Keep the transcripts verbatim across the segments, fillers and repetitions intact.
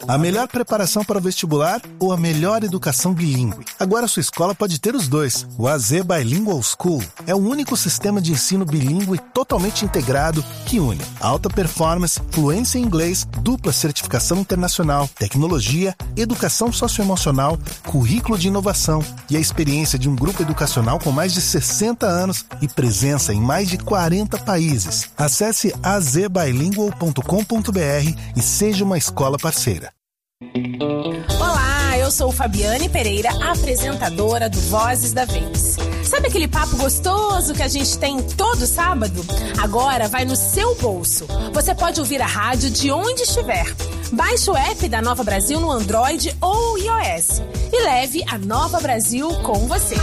A melhor preparação para o vestibular ou a melhor educação bilíngue? Agora sua escola pode ter os dois. O A Z Bilingual School é o único sistema de ensino bilíngue totalmente integrado que une alta performance, fluência em inglês, dupla certificação internacional, tecnologia, educação socioemocional, currículo de inovação e a experiência de um grupo educacional com mais de sessenta anos e presença em mais de quarenta países. Acesse a z bilingual ponto com ponto b r e seja uma escola parceira. Olá, eu sou Fabiane Pereira, apresentadora do Vozes da Vez. Sabe aquele papo gostoso que a gente tem todo sábado? Agora vai no seu bolso. Você pode ouvir a rádio de onde estiver. Baixe o app da Nova Brasil no Android ou iOS e leve a Nova Brasil com você.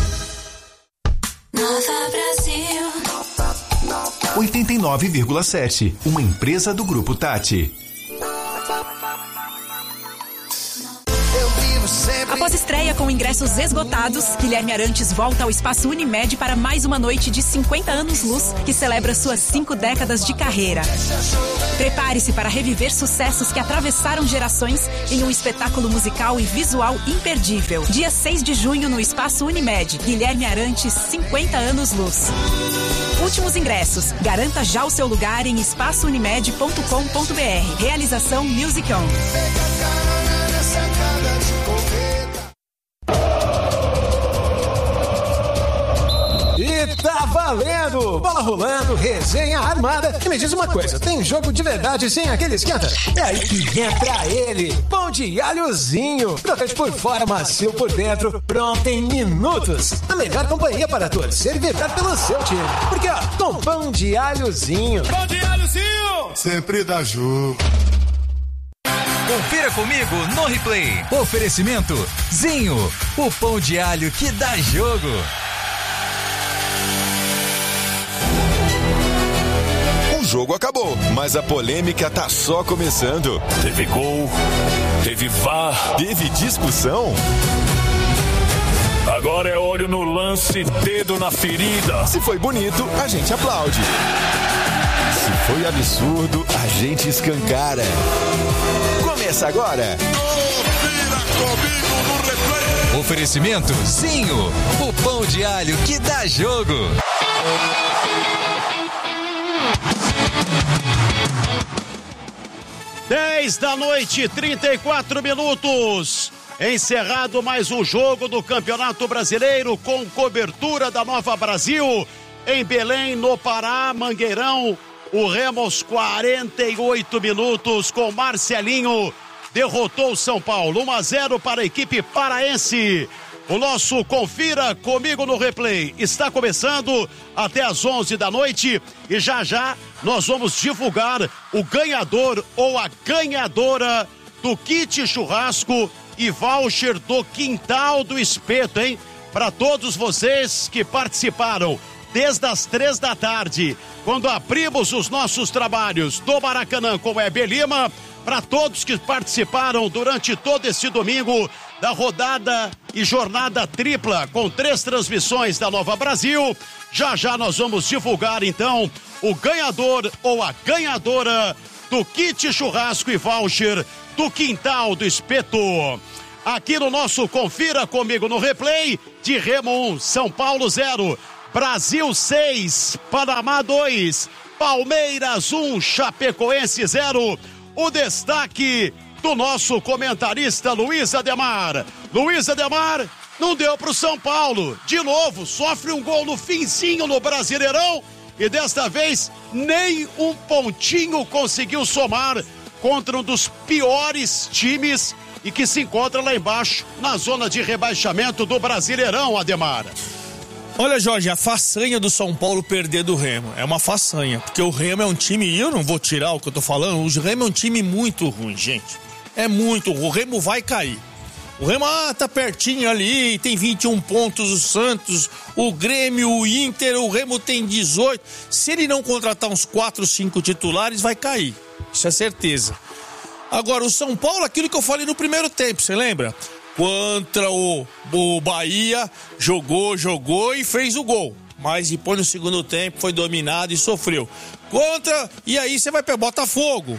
Nova Brasil oitenta e nove vírgula sete, uma empresa do Grupo Tati. Após estreia com ingressos esgotados, Guilherme Arantes volta ao Espaço Unimed para mais uma noite de cinquenta anos luz, que celebra suas cinco décadas de carreira. Prepare-se para reviver sucessos que atravessaram gerações em um espetáculo musical e visual imperdível. Dia seis de junho no Espaço Unimed, Guilherme Arantes, cinquenta anos luz. Últimos ingressos. Garanta já o seu lugar em espaço unimed ponto com ponto b r. Realização Music On. E tá valendo! Bola rolando, resenha armada. E me diz uma coisa, tem jogo de verdade sem aquele esquenta? É aí que entra ele, pão de alhozinho. Crocante por fora, macio por dentro, pronto em minutos. A melhor companhia para torcer e vibrar pelo seu time. Porque ó, com pão de alhozinho. Pão de alhozinho! Sempre dá jogo. Confira comigo no replay. Oferecimento Zinho, o pão de alho que dá jogo. O jogo acabou, mas a polêmica tá só começando. Teve gol, teve V A R, teve discussão. Agora é olho no lance, dedo na ferida. Se foi bonito, a gente aplaude. Se foi absurdo, a gente escancara. Começa agora. Confira comigo no replay. Oferecimento Zinho, o pão de alho que dá jogo. dez da noite, trinta e quatro minutos. Encerrado mais um jogo do Campeonato Brasileiro com cobertura da Nova Brasil. Em Belém, no Pará, Mangueirão, o Remo aos quarenta e oito minutos com Marcelinho derrotou o São Paulo. um a zero para a equipe paraense. O nosso Confira Comigo no Replay está começando até às onze da noite e já já nós vamos divulgar o ganhador ou a ganhadora do kit churrasco e voucher do Quintal do Espeto, hein? Para todos vocês que participaram desde as três da tarde, quando abrimos os nossos trabalhos do Maracanã com Hebe Lima, para todos que participaram durante todo esse domingo da rodada e jornada tripla com três transmissões da Nova Brasil. Já já nós vamos divulgar então o ganhador ou a ganhadora do kit churrasco e voucher do Quintal do Espeto. Aqui no nosso Confira Comigo no Replay, de Remo um, São Paulo zero, Brasil seis, Panamá dois, Palmeiras um, Chapecoense zero. O destaque do nosso comentarista Luiz Ademar. Luiz Ademar não deu para o São Paulo. De novo, sofre um gol no finzinho no Brasileirão e desta vez nem um pontinho conseguiu somar contra um dos piores times e que se encontra lá embaixo na zona de rebaixamento do Brasileirão, Ademar. Olha, Jorge, a façanha do São Paulo perder do Remo é uma façanha, porque o Remo é um time, e eu não vou tirar o que eu tô falando, o Remo é um time muito ruim, gente. É muito ruim, o Remo vai cair. O Remo, ah, tá pertinho ali, tem vinte e um pontos, o Santos, o Grêmio, o Inter, o Remo tem dezoito. Se ele não contratar uns quatro, cinco titulares, vai cair. Isso é certeza. Agora, o São Paulo, aquilo que eu falei no primeiro tempo, você lembra? Contra o, o Bahia, jogou, jogou e fez o gol. Mas depois no segundo tempo foi dominado e sofreu. Contra, e aí você vai para Botafogo.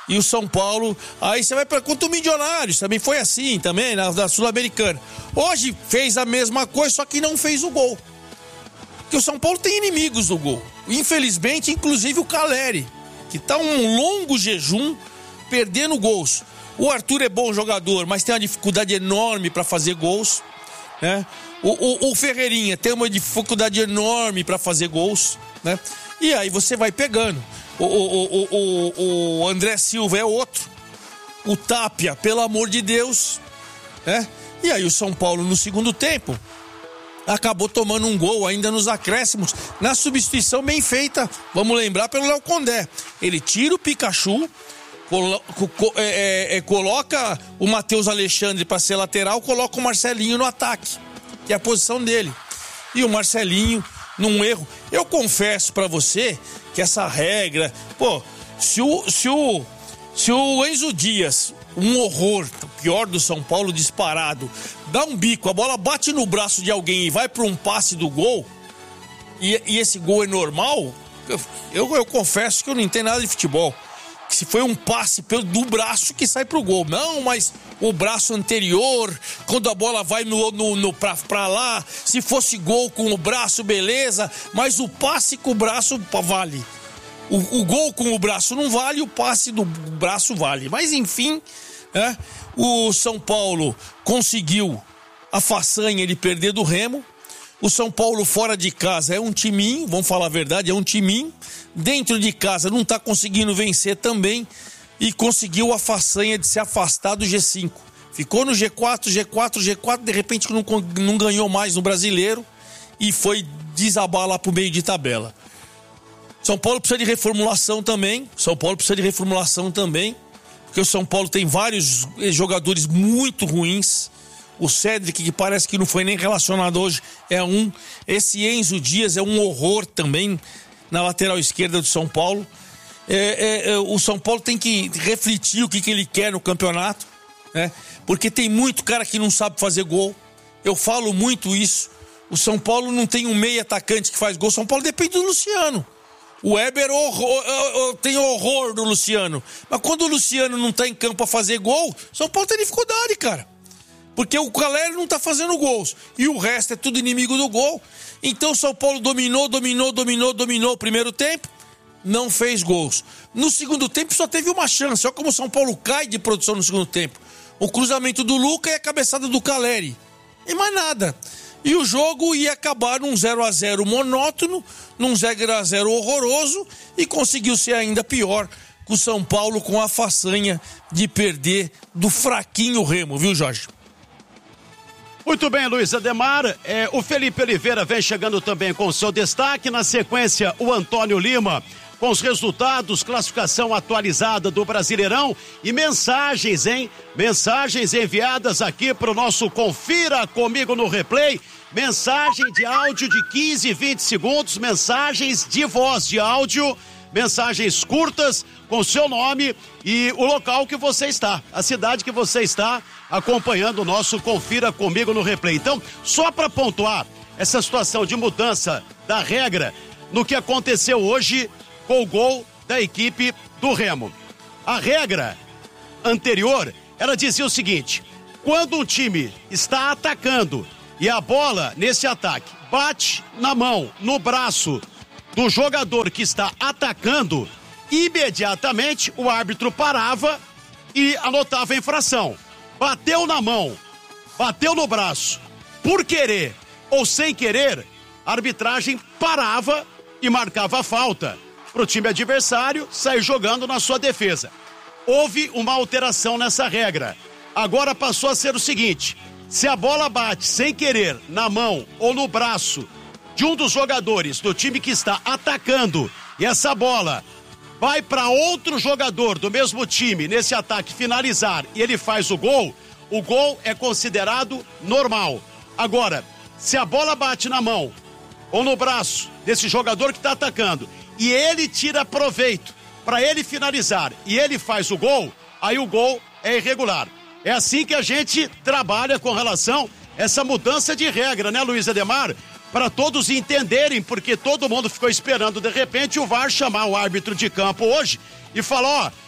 E o São Paulo, aí você vai para contra o Milionários, também foi assim, também, na, na Sul-Americana. Hoje fez a mesma coisa, só que não fez o gol. Porque o São Paulo tem inimigos do gol. Infelizmente, inclusive o Caleri, que tá um longo jejum, perdendo gols. O Arthur é bom jogador, mas tem uma dificuldade enorme para fazer gols, né? O, o, o Ferreirinha tem uma dificuldade enorme para fazer gols, né? E aí você vai pegando. O, o, o, o, o André Silva é outro. O Tapia, pelo amor de Deus, né? E aí o São Paulo no segundo tempo acabou tomando um gol ainda nos acréscimos, na substituição bem feita, vamos lembrar, pelo Léo Condé. Ele tira o Pikachu, colo, co, é, é, coloca o Matheus Alexandre para ser lateral, coloca o Marcelinho no ataque, que é a posição dele. E o Marcelinho, num erro, eu confesso para você que essa regra, pô, se o, se o, se o Enzo Dias, um horror, o pior do São Paulo disparado, dá um bico, a bola bate no braço de alguém e vai para um passe do gol, e, e esse gol é normal, eu, eu, eu confesso que eu não entendo nada de futebol. Que se foi um passe pelo, do braço que sai pro gol. Não, mas o braço anterior, quando a bola vai no, no, no, pra, pra lá, se fosse gol com o braço, beleza, mas o passe com o braço vale. O, o gol com o braço não vale, o passe do braço vale. Mas enfim, né, o São Paulo conseguiu a façanha de perder do Remo. O São Paulo fora de casa é um timinho, vamos falar a verdade, é um timinho. Dentro de casa não está conseguindo vencer também e conseguiu a façanha de se afastar do G cinco. Ficou no G quatro, G quatro, G quatro, de repente não, não ganhou mais no Brasileiro e foi desabar lá pro meio de tabela. São Paulo precisa de reformulação também, São Paulo precisa de reformulação também, porque o São Paulo tem vários jogadores muito ruins. O Cédric, que parece que não foi nem relacionado hoje, é um. Esse Enzo Dias é um horror também na lateral esquerda do São Paulo. É, é, é, o São Paulo tem que refletir o que, que ele quer no campeonato, né? Porque tem muito cara que não sabe fazer gol. Eu falo muito isso. O São Paulo não tem um meio atacante que faz gol. O São Paulo depende do Luciano. O Weber horror, tem horror do Luciano. Mas quando o Luciano não tá em campo para fazer gol, o São Paulo tem dificuldade, cara. Porque o Caleri não tá fazendo gols. E o resto é tudo inimigo do gol. Então o São Paulo dominou, dominou, dominou, dominou o primeiro tempo. Não fez gols. No segundo tempo só teve uma chance. Olha como o São Paulo cai de produção no segundo tempo. O cruzamento do Luca e a cabeçada do Caleri. E mais nada. E o jogo ia acabar num zero a zero monótono, num zero a zero horroroso. E conseguiu ser ainda pior com o São Paulo com a façanha de perder do fraquinho Remo, viu, Jorge? Muito bem, Luiz Ademar. É, o Felipe Oliveira vem chegando também com o seu destaque. Na sequência, o Antônio Lima com os resultados, classificação atualizada do Brasileirão e mensagens, hein? Mensagens enviadas aqui para o nosso Confira Comigo no Replay. Mensagem de áudio de quinze, vinte segundos, mensagens de voz de áudio, mensagens curtas com seu nome e o local que você está, a cidade que você está acompanhando o nosso Confira Comigo no Replay. Então, só para pontuar essa situação de mudança da regra no que aconteceu hoje com o gol da equipe do Remo. A regra anterior, ela dizia o seguinte: quando um time está atacando e a bola nesse ataque bate na mão, no braço do jogador que está atacando, imediatamente o árbitro parava e anotava a infração. Bateu na mão, bateu no braço, por querer ou sem querer, a arbitragem parava e marcava a falta para o time adversário sair jogando na sua defesa. Houve uma alteração nessa regra. Agora passou a ser o seguinte: se a bola bate sem querer na mão ou no braço de um dos jogadores do time que está atacando e essa bola vai para outro jogador do mesmo time nesse ataque finalizar e ele faz o gol, o gol é considerado normal. Agora, se a bola bate na mão ou no braço desse jogador que está atacando e ele tira proveito para ele finalizar e ele faz o gol, aí o gol é irregular. É assim que a gente trabalha com relação a essa mudança de regra, né, Luiz Ademar? Para todos entenderem, porque todo mundo ficou esperando de repente o V A R chamar o árbitro de campo hoje e falar: ó,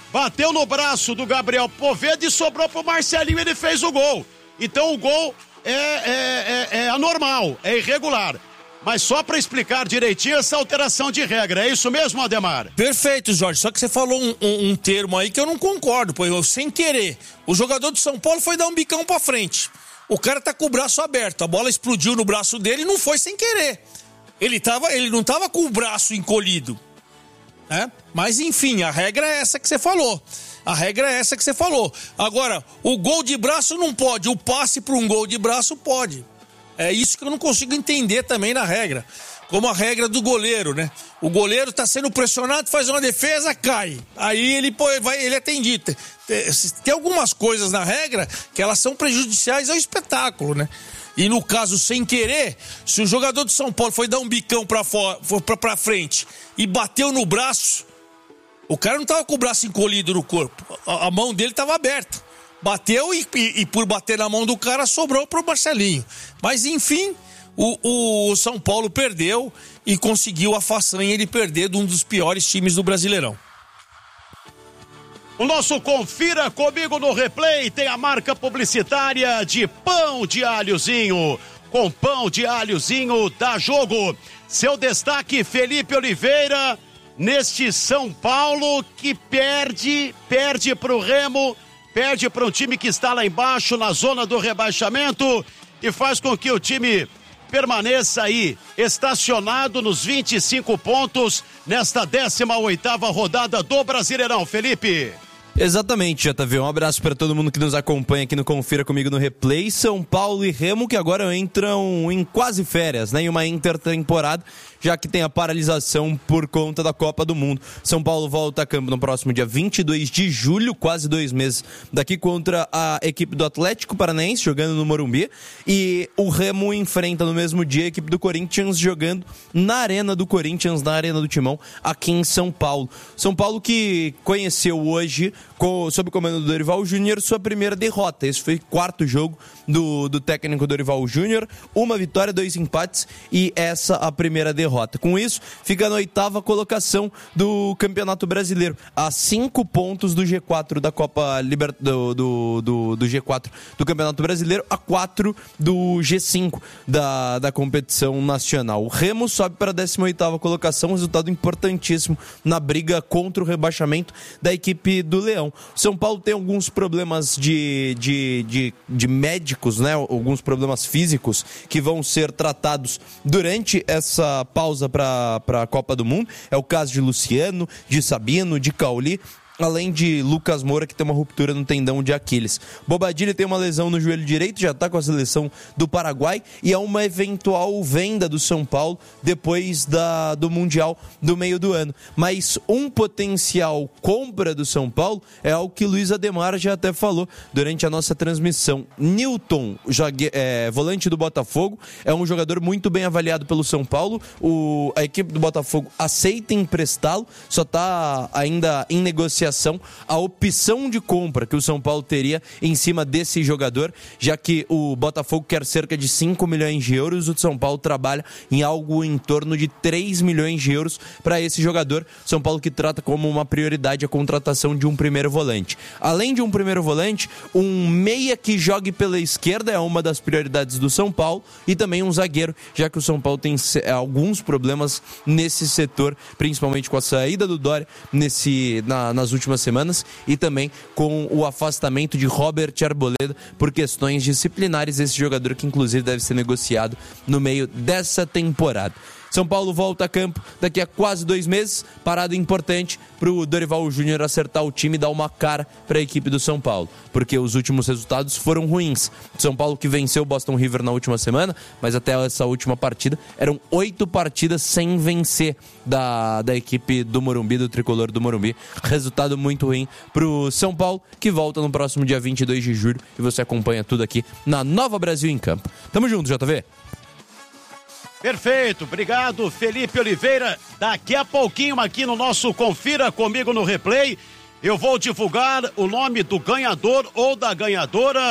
bateu no braço do Gabriel Poveda e sobrou pro Marcelinho, ele fez o gol. Então o gol é, é, é, é anormal, é irregular. Mas só para explicar direitinho essa alteração de regra, é isso mesmo, Ademar? Perfeito, Jorge, só que você falou um, um, um termo aí que eu não concordo, pois eu, sem querer, o jogador do São Paulo foi dar um bicão pra frente, o cara tá com o braço aberto, a bola explodiu no braço dele e não foi sem querer, ele, tava, ele não tava com o braço encolhido, né? Mas enfim, a regra é essa que você falou, a regra é essa que você falou. Agora, o gol de braço não pode, o passe para um gol de braço pode. É isso que eu não consigo entender também na regra. Como a regra do goleiro, né? O goleiro tá sendo pressionado, faz uma defesa, cai. Aí ele, pô, vai, ele é atendido. Tem algumas coisas na regra que elas são prejudiciais ao espetáculo, né? E no caso, sem querer, se o jogador do São Paulo foi dar um bicão pra, fora, pra, pra frente e bateu no braço, o cara não tava com o braço encolhido no corpo. A, a mão dele tava aberta. Bateu e, e, e por bater na mão do cara sobrou pro Marcelinho. Mas enfim, o, o São Paulo perdeu e conseguiu a façanha de perder de um dos piores times do Brasileirão. O nosso Confira Comigo no Replay tem a marca publicitária de Pão de Alhozinho. Com Pão de Alhozinho dá jogo. Seu destaque, Felipe Oliveira, neste São Paulo que perde, perde pro Remo. Perde para um time que está lá embaixo, na zona do rebaixamento, e faz com que o time permaneça aí, estacionado nos vinte e cinco pontos, nesta décima oitava rodada do Brasileirão. Felipe. Exatamente, J V. Um abraço para todo mundo que nos acompanha aqui no Confira Comigo no Replay. São Paulo e Remo que agora entram em quase férias, né? Em uma intertemporada, já que tem a paralisação por conta da Copa do Mundo. São Paulo volta a campo no próximo dia vinte e dois de julho, quase dois meses daqui, contra a equipe do Atlético Paranaense, jogando no Morumbi. E o Remo enfrenta no mesmo dia a equipe do Corinthians, jogando na Arena do Corinthians, na Arena do Timão, aqui em São Paulo. São Paulo que conheceu hoje, com, sob o comando do Dorival Júnior, sua primeira derrota. Esse foi o quarto jogo do, do técnico Dorival Júnior. Uma vitória, dois empates e essa a primeira derrota. Com isso, fica na oitava colocação do Campeonato Brasileiro, a cinco pontos do G quatro da Copa Liber... do, do, do, do G quatro do Campeonato Brasileiro, a quatro do G cinco da, da competição nacional. O Remo sobe para a décima oitava colocação, resultado importantíssimo na briga contra o rebaixamento da equipe do Leão. O São Paulo tem alguns problemas de, de, de, de médicos, né? Alguns problemas físicos que vão ser tratados durante essa pausa para a Copa do Mundo. É o caso de Luciano, de Sabino, de Cauli, além de Lucas Moura, que tem uma ruptura no tendão de Aquiles. Bobadilha tem uma lesão no joelho direito, já está com a seleção do Paraguai, e há uma eventual venda do São Paulo depois da, do Mundial do meio do ano. Mas um potencial compra do São Paulo é algo que Luiz Ademar já até falou durante a nossa transmissão. Newton, jogue, é, volante do Botafogo, é um jogador muito bem avaliado pelo São Paulo. O, a equipe do Botafogo aceita emprestá-lo, só está ainda em negociação a opção de compra que o São Paulo teria em cima desse jogador, já que o Botafogo quer cerca de cinco milhões de euros, o São Paulo trabalha em algo em torno de três milhões de euros para esse jogador. São Paulo que trata como uma prioridade a contratação de um primeiro volante. Além de um primeiro volante, um meia que jogue pela esquerda é uma das prioridades do São Paulo, e também um zagueiro, já que o São Paulo tem alguns problemas nesse setor, principalmente com a saída do Dória nesse, na, nas últimas últimas semanas, e também com o afastamento de Robert Arboleda por questões disciplinares, esse jogador que inclusive deve ser negociado no meio dessa temporada. São Paulo volta a campo daqui a quase dois meses, parada importante para o Dorival Júnior acertar o time e dar uma cara para a equipe do São Paulo, porque os últimos resultados foram ruins. São Paulo que venceu o Boston River na última semana, mas até essa última partida eram oito partidas sem vencer da, da equipe do Morumbi, do tricolor do Morumbi. Resultado muito ruim para o São Paulo, que volta no próximo dia vinte e dois de julho, e você acompanha tudo aqui na Nova Brasil em Campo. Tamo junto, J V. Perfeito, obrigado Felipe Oliveira. Daqui a pouquinho aqui no nosso Confira Comigo no Replay, eu vou divulgar o nome do ganhador ou da ganhadora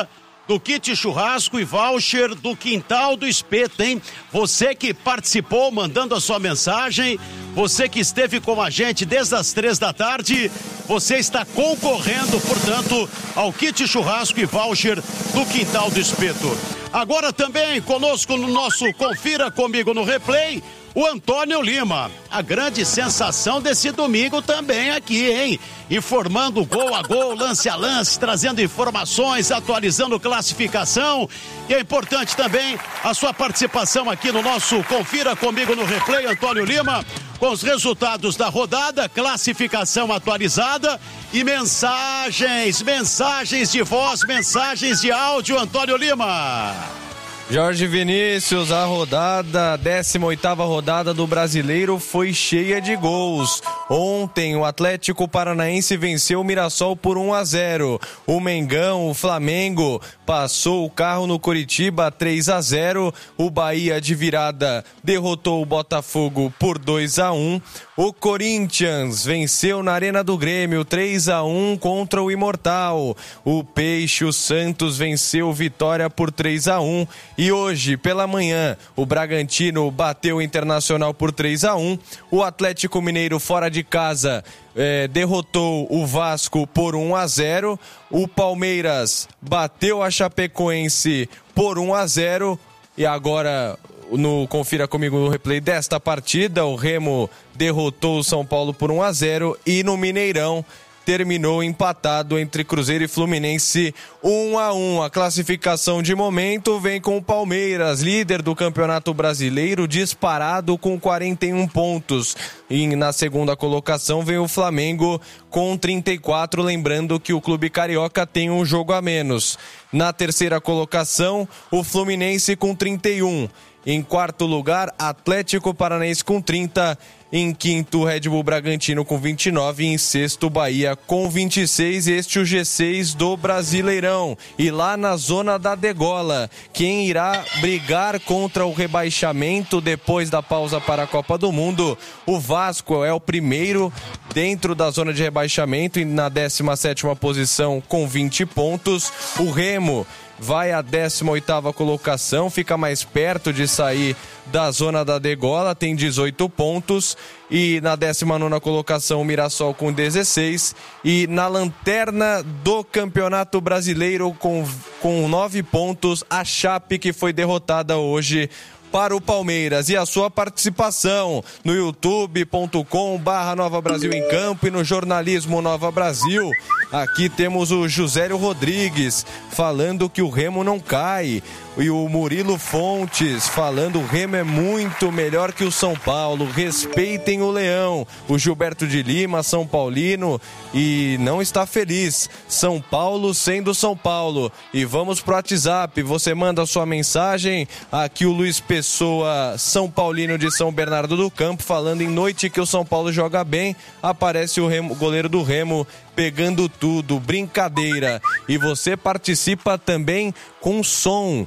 do kit churrasco e voucher do Quintal do Espeto, hein? Você que participou mandando a sua mensagem, você que esteve com a gente desde as três da tarde, você está concorrendo, portanto, ao kit churrasco e voucher do Quintal do Espeto. Agora também conosco no nosso Confira Comigo no Replay, o Antônio Lima, a grande sensação desse domingo também aqui, hein? Informando gol a gol, lance a lance, trazendo informações, atualizando classificação. E é importante também a sua participação aqui no nosso Confira Comigo no Replay, Antônio Lima, com os resultados da rodada, classificação atualizada e mensagens, mensagens de voz, mensagens de áudio, Antônio Lima. Jorge Vinícius, a rodada, décima oitava rodada do Brasileiro foi cheia de gols. Ontem o Atlético Paranaense venceu o Mirassol por um a zero. O Mengão, o Flamengo, passou o carro no Coritiba três a zero. O Bahia de virada derrotou o Botafogo por dois a um. O Corinthians venceu na Arena do Grêmio três a um contra o Imortal. O Peixe, o Santos venceu o Vitória por três a um. E hoje, pela manhã, o Bragantino bateu o Internacional por três a um. O Atlético Mineiro, fora de casa, eh, derrotou o Vasco por um a zero. O Palmeiras bateu a Chapecoense por um a zero. E agora, no Confira Comigo no Replay desta partida, o Remo derrotou o São Paulo por um a zero. E no Mineirão, terminou empatado entre Cruzeiro e Fluminense um a um. A classificação de momento vem com o Palmeiras, líder do Campeonato Brasileiro, disparado com quarenta e um pontos. E na segunda colocação vem o Flamengo com trinta e quatro, lembrando que o clube carioca tem um jogo a menos. Na terceira colocação, o Fluminense com trinta e um. Em quarto lugar, Atlético Paranaense com trinta. Em quinto, Red Bull Bragantino com vinte e nove. E em sexto, Bahia com vinte e seis. Este é o G seis do Brasileirão. E lá na zona da degola, quem irá brigar contra o rebaixamento depois da pausa para a Copa do Mundo? O Vasco é o primeiro dentro da zona de rebaixamento e na décima sétima posição com vinte pontos. O Remo vai à décima oitava colocação, fica mais perto de sair da zona da degola, tem dezoito pontos. E na décima nona colocação o Mirassol com dezesseis. E na lanterna do Campeonato Brasileiro com, com nove pontos, a Chape, que foi derrotada hoje para o Palmeiras. E a sua participação no youtube ponto com barra Nova Brasil em Campo e no Jornalismo Nova Brasil. Aqui temos o Josélio Rodrigues falando que o Remo não cai. E o Murilo Fontes falando: o Remo é muito melhor que o São Paulo, respeitem o Leão. O Gilberto de Lima, São Paulino, e não está feliz. São Paulo sendo São Paulo. E vamos pro WhatsApp, você manda a sua mensagem. Aqui o Luiz Pessoa, São Paulino de São Bernardo do Campo, falando: em noite que o São Paulo joga bem, aparece o, Remo, o goleiro do Remo pegando tudo, brincadeira. E você participa também com som.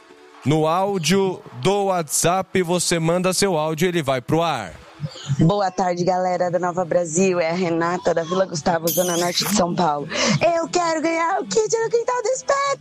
No áudio do WhatsApp, você manda seu áudio e ele vai pro ar. Boa tarde, galera da Nova Brasil. É a Renata da Vila Gustavo, Zona Norte de São Paulo. Eu quero ganhar o kit no Quintal do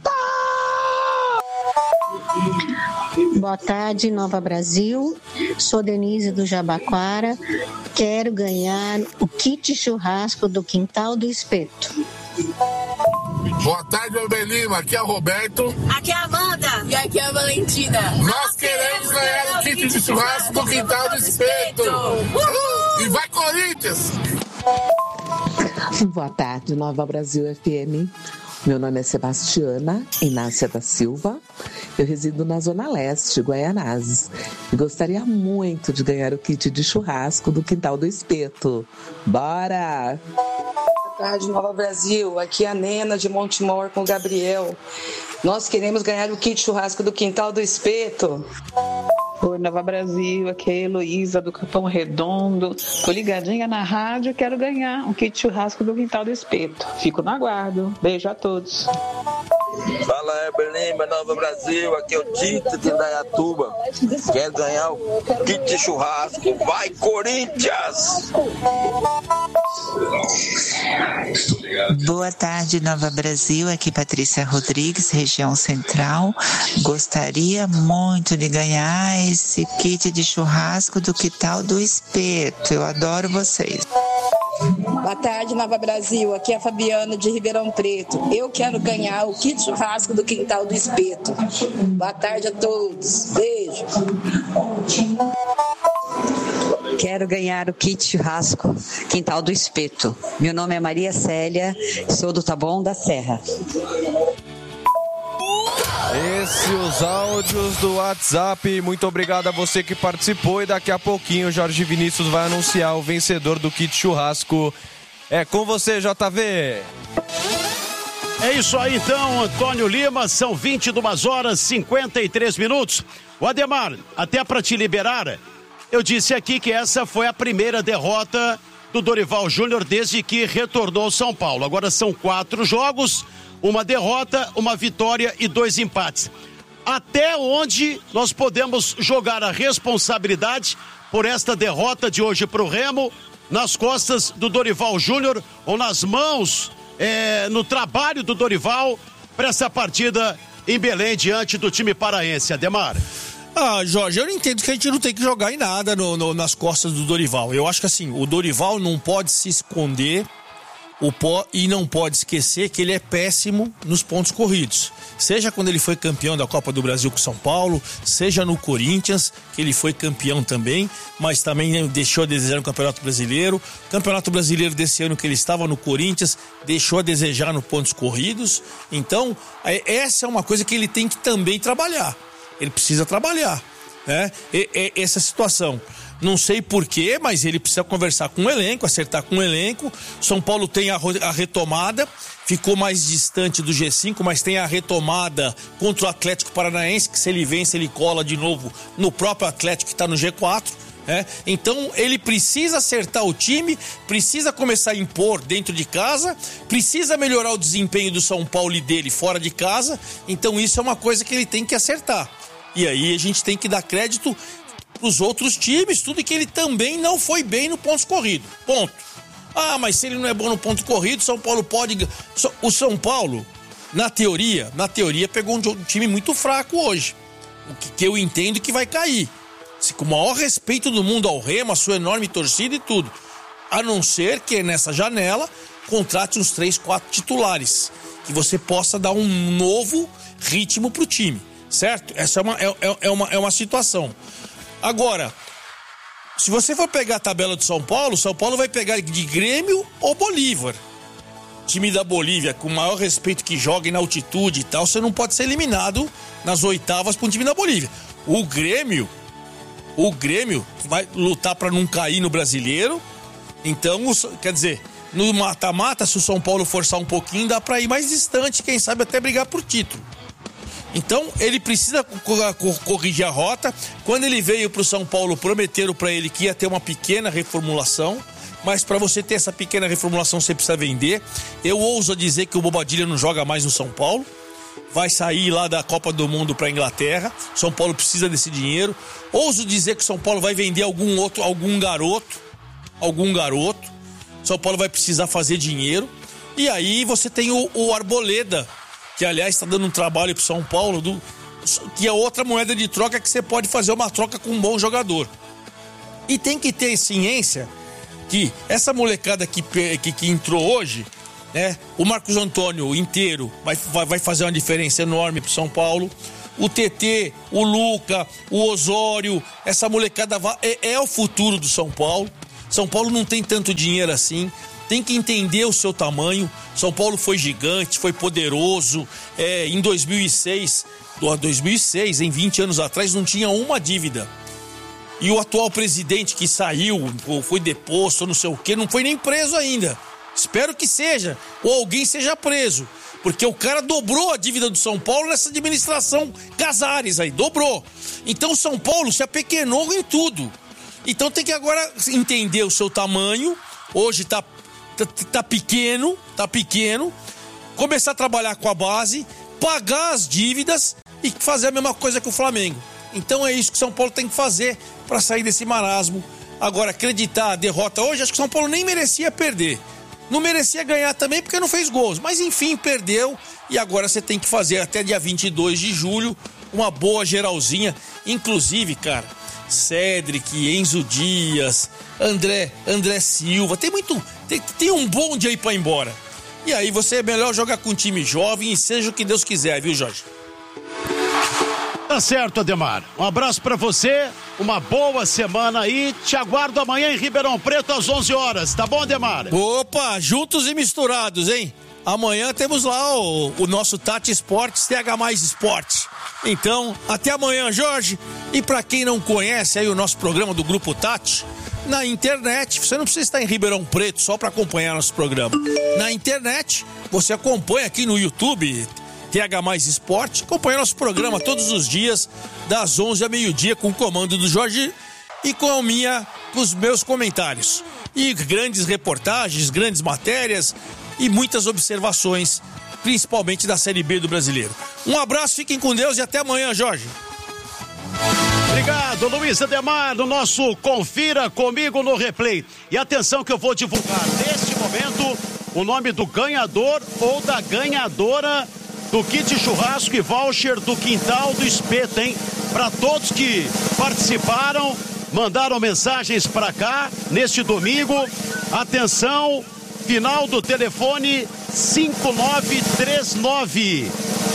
Espeto! Boa tarde, Nova Brasil. Sou Denise do Jabaquara. Quero ganhar o kit churrasco do Quintal do Espeto. Boa tarde, Albert Lima. Aqui é o Roberto. Aqui é a Amanda. E aqui é a Valentina. Nós queremos ganhar o kit de churrasco do Quintal do Espeto. Uhul! E vai, Corinthians! Boa tarde, Nova Brasil F M. Meu nome é Sebastiana Inácia da Silva. Eu resido na Zona Leste, Guaianazes. E gostaria muito de ganhar o kit de churrasco do Quintal do Espeto. Bora! Boa tarde, Nova Brasil. Aqui é a Nena de Montemor com o Gabriel. Nós queremos ganhar o kit churrasco do Quintal do Espeto. Oi, Nova Brasil. Aqui é a Heloísa do Capão Redondo. Tô ligadinha na rádio e quero ganhar um kit churrasco do Quintal do Espeto. Fico no aguardo. Beijo a todos. Fala, Heber Lima, Nova Brasil. Aqui é o Tito de Indaiatuba. Quero ganhar o kit de churrasco. Vai, Corinthians! Boa tarde, Nova Brasil. Aqui Patrícia Rodrigues, região central. Gostaria muito de ganhar esse kit de churrasco do Quintal do Espeto. Eu adoro vocês. Boa tarde, Nova Brasil. Aqui é a Fabiana de Ribeirão Preto. Eu quero ganhar o kit churrasco do Quintal do Espeto. Boa tarde a todos. Beijo. Quero ganhar o kit churrasco Quintal do Espeto. Meu nome é Maria Célia, sou do Taboão da Serra. Esses os áudios do WhatsApp. Muito obrigado a você que participou. E daqui a pouquinho o Jorge Vinícius vai anunciar o vencedor do kit churrasco. É com você, J V. É isso aí então, Antônio Lima. São vinte e duas horas e cinquenta e três minutos. O Ademar, até para te liberar, eu disse aqui que essa foi a primeira derrota do Dorival Júnior desde que retornou ao São Paulo. Agora são quatro jogos, uma derrota, uma vitória e dois empates. Até onde nós podemos jogar a responsabilidade por esta derrota de hoje para o Remo, nas costas do Dorival Júnior ou nas mãos, é, no trabalho do Dorival para essa partida em Belém diante do time paraense, Ademar? Ah, Jorge, eu não entendo que a gente não tem que jogar em nada no, no, nas costas do Dorival. Eu acho que assim, o Dorival não pode se esconder o pó, e não pode esquecer que ele é péssimo nos pontos corridos. Seja quando ele foi campeão da Copa do Brasil com São Paulo, seja no Corinthians, que ele foi campeão também, mas também deixou a desejar no Campeonato Brasileiro. Campeonato Brasileiro desse ano que ele estava no Corinthians, deixou a desejar nos pontos corridos. Então, essa é uma coisa que ele tem que também trabalhar. Ele precisa trabalhar, né? E, e, essa situação. Não sei porquê, mas ele precisa conversar com o elenco, acertar com o elenco. São Paulo tem a, a retomada, ficou mais distante do G cinco, mas tem a retomada contra o Atlético Paranaense, que se ele vence, ele cola de novo no próprio Atlético que está no G quatro. É, então ele precisa acertar o time, precisa começar a impor dentro de casa, precisa melhorar o desempenho do São Paulo e dele fora de casa. Então isso é uma coisa que ele tem que acertar. E aí a gente tem que dar crédito pros outros times, tudo que ele também não foi bem no pontos corridos. Ponto. Ah, mas se ele não é bom no ponto corrido, São Paulo pode... O São Paulo, na teoria, na teoria pegou um time muito fraco hoje. O que, que eu entendo que vai cair. Com o maior respeito do mundo ao Remo, a sua enorme torcida e tudo. A não ser que nessa janela contrate uns três, quatro titulares. Que você possa dar um novo ritmo pro time. Certo? Essa é uma, é, é uma, é uma situação. Agora, se você for pegar a tabela do São Paulo, São Paulo vai pegar de Grêmio ou Bolívar. Time da Bolívia, com o maior respeito que joga na altitude e tal, você não pode ser eliminado nas oitavas por um time da Bolívia. O Grêmio, o Grêmio vai lutar para não cair no Brasileiro. Então, quer dizer, no mata-mata, se o São Paulo forçar um pouquinho, dá para ir mais distante, quem sabe até brigar por título. Então, ele precisa corrigir a rota. Quando ele veio para o São Paulo, prometeram para ele que ia ter uma pequena reformulação. Mas para você ter essa pequena reformulação, você precisa vender. Eu ouso dizer que o Bobadilha não joga mais no São Paulo. Vai sair lá da Copa do Mundo para a Inglaterra. São Paulo precisa desse dinheiro. Ouso dizer que o São Paulo vai vender algum outro, algum garoto. Algum garoto. São Paulo vai precisar fazer dinheiro. E aí você tem o, o Arboleda, que aliás está dando um trabalho para São Paulo, do, que é outra moeda de troca que você pode fazer uma troca com um bom jogador. E tem que ter ciência que essa molecada que, que, que entrou hoje, né, o Marcos Antônio inteiro vai, vai, vai fazer uma diferença enorme para São Paulo. O T T, o Luca, o Osório, essa molecada vai, é, é o futuro do São Paulo. São Paulo não tem tanto dinheiro assim. Tem que entender o seu tamanho. São Paulo foi gigante, foi poderoso. É, em dois mil e seis, dois mil e seis, em vinte anos atrás, não tinha uma dívida. E o atual presidente que saiu, ou foi deposto, ou não sei o quê, não foi nem preso ainda. Espero que seja, ou alguém seja preso. Porque o cara dobrou a dívida do São Paulo nessa administração Casares aí, dobrou. Então o São Paulo se apequenou em tudo. Então tem que agora entender o seu tamanho. Hoje tá Tá, tá pequeno, tá pequeno, começar a trabalhar com a base, pagar as dívidas e fazer a mesma coisa que o Flamengo. Então é isso que o São Paulo tem que fazer para sair desse marasmo. Agora, acreditar a derrota hoje, acho que o São Paulo nem merecia perder. Não merecia ganhar também porque não fez gols. Mas enfim, perdeu. E agora você tem que fazer até dia vinte e dois de julho uma boa geralzinha. Inclusive, cara, Cédric, Enzo Dias, André, André Silva. Tem muito. Tem, tem um bonde aí pra ir embora. E aí você é melhor jogar com um time jovem e seja o que Deus quiser, viu, Jorge? Tá certo, Ademar. Um abraço pra você, uma boa semana aí. Te aguardo amanhã em Ribeirão Preto às onze horas, tá bom, Ademar? Opa, juntos e misturados, hein? Amanhã temos lá o, o nosso Tati Esportes, T H mais Esporte. Então, até amanhã, Jorge. E pra quem não conhece aí o nosso programa do Grupo Tati, na internet, você não precisa estar em Ribeirão Preto só para acompanhar nosso programa. Na internet, você acompanha aqui no YouTube, T H mais Esporte, acompanha nosso programa todos os dias, das onze ao meio-dia, com o comando do Jorge e com a minha, com os meus comentários. E grandes reportagens, grandes matérias e muitas observações, principalmente da Série B do Brasileiro. Um abraço, fiquem com Deus e até amanhã, Jorge. Obrigado, Luiz Ademar, no nosso Confira Comigo no Replay. E atenção que eu vou divulgar neste momento o nome do ganhador ou da ganhadora do kit churrasco e voucher do Quintal do Espeto, hein? Para todos que participaram, mandaram mensagens para cá neste domingo. Atenção, final do telefone cinco nove três nove.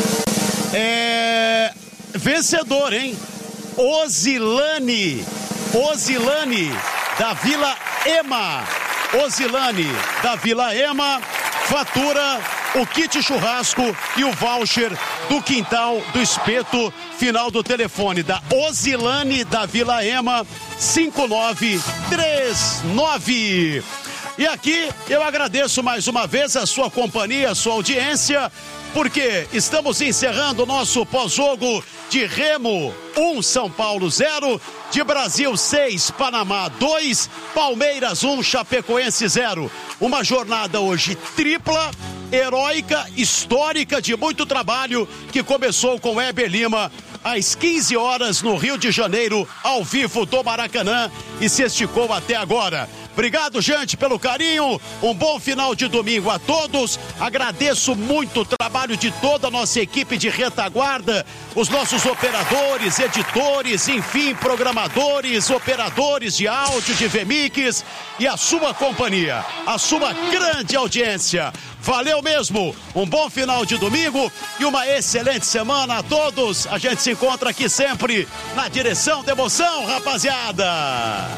É... Vencedor, hein? Osilane, Osilane da Vila Ema, Osilane da Vila Ema, fatura o kit churrasco e o voucher do Quintal do Espeto, final do telefone da Osilane da Vila Ema, cinco nove três nove. E aqui eu agradeço mais uma vez a sua companhia, a sua audiência, porque estamos encerrando o nosso pós-jogo de Remo um, São Paulo zero, de Brasil seis, Panamá dois, Palmeiras um, Chapecoense zero. Uma jornada hoje tripla, heróica, histórica, de muito trabalho, que começou com Heber Lima às quinze horas no Rio de Janeiro, ao vivo do Maracanã, e se esticou até agora. Obrigado, gente, pelo carinho. Um bom final de domingo a todos. Agradeço muito o trabalho de toda a nossa equipe de retaguarda, os nossos operadores, editores, enfim, programadores, operadores de áudio, de V M I Cs e a sua companhia, a sua grande audiência. Valeu mesmo. Um bom final de domingo e uma excelente semana a todos. A gente se encontra aqui sempre na direção da emoção, rapaziada.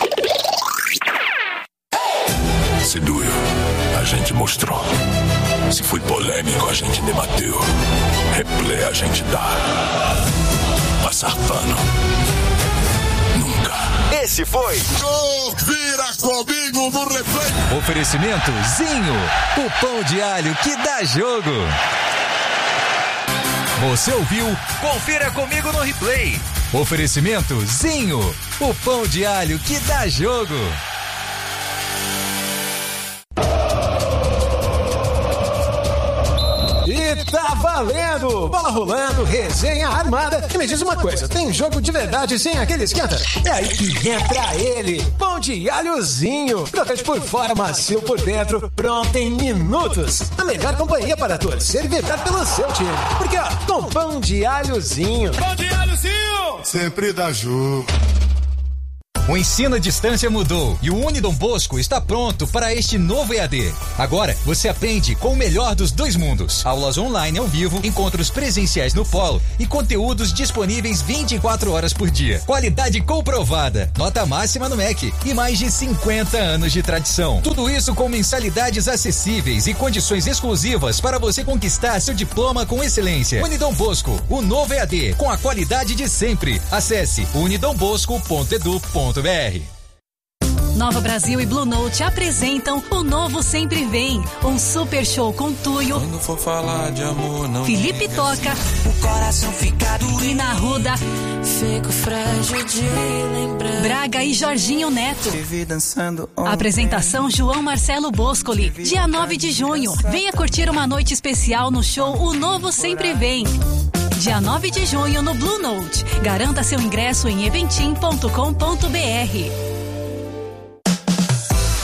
Se doeu, a gente mostrou. Se foi polêmico, a gente debateu. Replay a gente dá. Passar pano. Nunca. Esse foi Confira Comigo no Replay. Oferecimento Zinho, o pão de alho que dá jogo. Você ouviu Confira Comigo no Replay. Oferecimento Zinho, o pão de alho que dá jogo. E tá valendo! Bola rolando, resenha armada. E me diz uma coisa, tem jogo de verdade sem aquele esquenta? É aí que entra ele, pão de alhozinho. Crocante por fora, macio por dentro, pronto em minutos. A melhor companhia para torcer e vibrar pelo seu time. Porque ó, com pão de alhozinho. Pão de alhozinho! Sempre dá jogo. O ensino à distância mudou e o Unidom Bosco está pronto para este novo E A D. Agora, você aprende com o melhor dos dois mundos. Aulas online ao vivo, encontros presenciais no polo e conteúdos disponíveis vinte e quatro horas por dia. Qualidade comprovada, nota máxima no M E C e mais de cinquenta anos de tradição. Tudo isso com mensalidades acessíveis e condições exclusivas para você conquistar seu diploma com excelência. Unidom Bosco, o novo E A D, com a qualidade de sempre. Acesse unidom bosco ponto edu ponto br. Nova Brasil e Blue Note apresentam o novo Sempre Vem, um super show com Tuyo, quando for falar de amor, não Felipe Toca, o coração fica doendo, e na Ruda, fico frágil de lembrar, Braga e Jorginho Neto. Te vi dançando ontem. Apresentação João Marcelo Boscoli, dia nove de junho. Venha curtir uma noite especial no show O Novo Sempre Vem. Dia nove de junho no Blue Note. Garanta seu ingresso em eventim ponto com ponto br.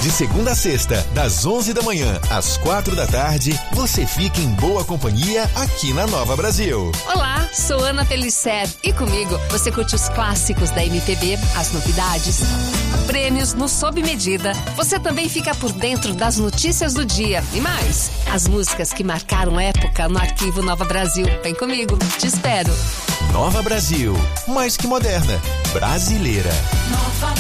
De segunda a sexta, das onze da manhã às quatro da tarde, você fica em boa companhia aqui na Nova Brasil. Olá, sou Ana Pellicer e comigo você curte os clássicos da M P B, as novidades, prêmios no Sob Medida. Você também fica por dentro das notícias do dia e mais, as músicas que marcaram época no arquivo Nova Brasil. Vem comigo, te espero. Nova Brasil, mais que moderna, brasileira. Nova